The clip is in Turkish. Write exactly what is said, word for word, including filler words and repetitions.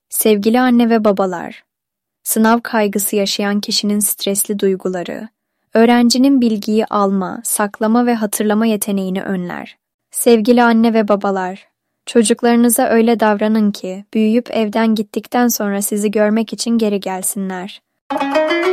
Sevgili anne ve babalar, sınav kaygısı yaşayan kişinin stresli duyguları, öğrencinin bilgiyi alma, saklama ve hatırlama yeteneğini önler. Sevgili anne ve babalar, çocuklarınıza öyle davranın ki, büyüyüp evden gittikten sonra sizi görmek için geri gelsinler.